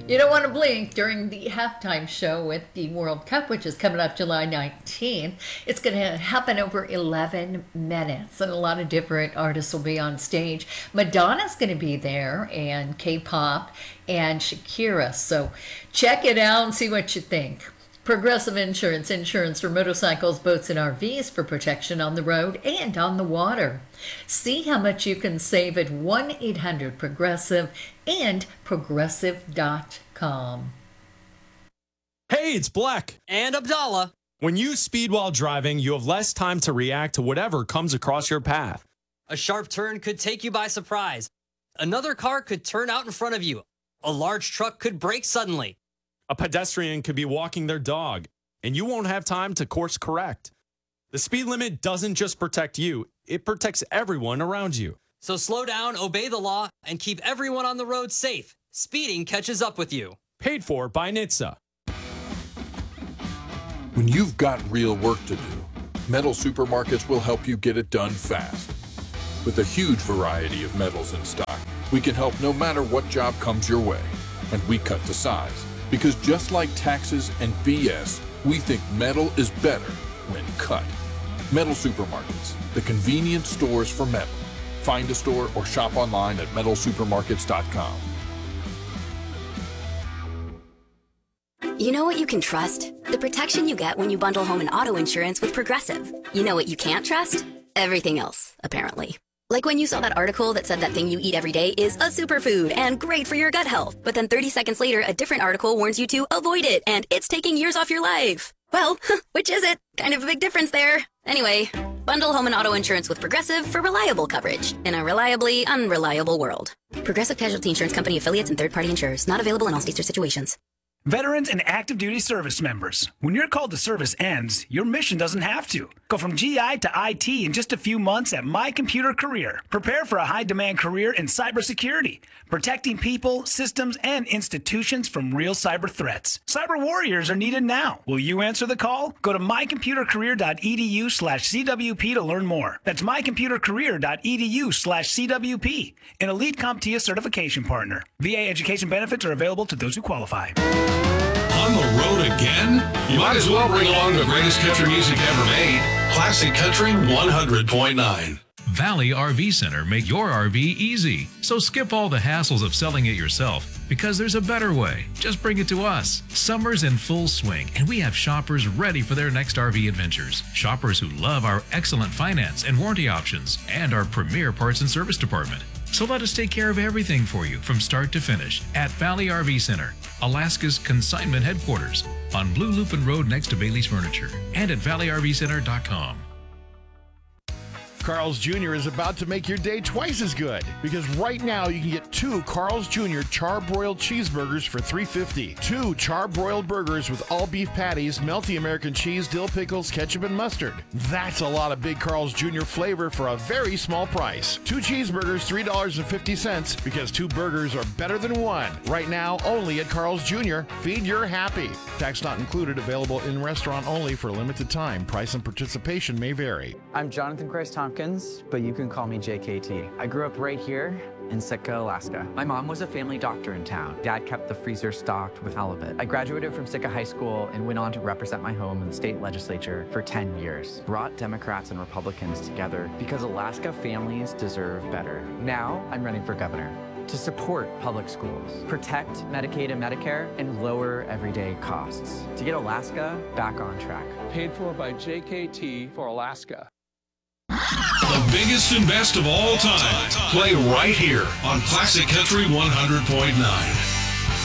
You don't want to blink during the halftime show with the World Cup, which is coming up July 19th. It's going to happen over 11 minutes, and a lot of different artists will be on stage. Madonna's going to be there, and K-pop, and Shakira. So check it out and see what you think. Progressive Insurance, insurance for motorcycles, boats, and RVs for protection on the road and on the water. See how much you can save at 1-800-PROGRESSIVE and progressive.com. Hey, it's Black. And Abdallah. When you speed while driving, you have less time to react to whatever comes across your path. A sharp turn could take you by surprise. Another car could turn out in front of you. A large truck could brake suddenly. A pedestrian could be walking their dog, and you won't have time to course correct. The speed limit doesn't just protect you, it protects everyone around you. So slow down, obey the law, and keep everyone on the road safe. Speeding catches up with you. Paid for by NHTSA. When you've got real work to do, Metal Supermarkets will help you get it done fast. With a huge variety of metals in stock, we can help no matter what job comes your way. And we cut to size. Because just like taxes and BS, we think metal is better when cut. Metal Supermarkets, the convenient stores for metal. Find a store or shop online at metalsupermarkets.com. You know what you can trust? The protection you get when you bundle home and auto insurance with Progressive. You know what you can't trust? Everything else, apparently. Like when you saw that article that said that thing you eat every day is a superfood and great for your gut health. But then 30 seconds later, a different article warns you to avoid it and it's taking years off your life. Well, which is it? Kind of a big difference there. Anyway, bundle home and auto insurance with Progressive for reliable coverage in a reliably unreliable world. Progressive Casualty Insurance Company affiliates and third-party insurers. Not available in all states or situations. Veterans and active duty service members, when your call to service ends, your mission doesn't have to. Go from GI to IT in just a few months at My Computer Career. Prepare for a high-demand career in cybersecurity, protecting people, systems, and institutions from real cyber threats. Cyber warriors are needed now. Will you answer the call? Go to mycomputercareer.edu/CWP to learn more. That's mycomputercareer.edu/CWP, an elite CompTIA certification partner. VA education benefits are available to those who qualify. On the road again? You might as well bring along the greatest country music ever made. Classic Country 100.9. Valley RV Center make your RV easy. So skip all the hassles of selling it yourself because there's a better way. Just bring it to us. Summer's in full swing and we have shoppers ready for their next RV adventures. Shoppers who love our excellent finance and warranty options and our premier parts and service department. So let us take care of everything for you from start to finish at Valley RV Center, Alaska's consignment headquarters on Blue Lupin Road next to Bailey's Furniture and at valleyrvcenter.com. Carl's Jr. is about to make your day twice as good because right now you can get 2 Carl's Jr. charbroiled cheeseburgers for $3.50. 2 charbroiled burgers with all beef patties, melty American cheese, dill pickles, ketchup, and mustard. That's a lot of big Carl's Jr. flavor for a very small price. 2 cheeseburgers, $3.50 because 2 burgers are better than 1. Right now, only at Carl's Jr. Feed your happy. Tax not included, available in restaurant only for a limited time. Price and participation may vary. I'm Jonathan Christ Tompkins, but you can call me JKT. I grew up right here in Sitka, Alaska. My mom was a family doctor in town. Dad kept the freezer stocked with halibut. I graduated from Sitka High School and went on to represent my home in the state legislature for 10 years. Brought Democrats and Republicans together because Alaska families deserve better. Now I'm running for governor to support public schools, protect Medicaid and Medicare, and lower everyday costs to get Alaska back on track. Paid for by JKT for Alaska. The biggest and best of all time. Play right here on Classic Country 100.9.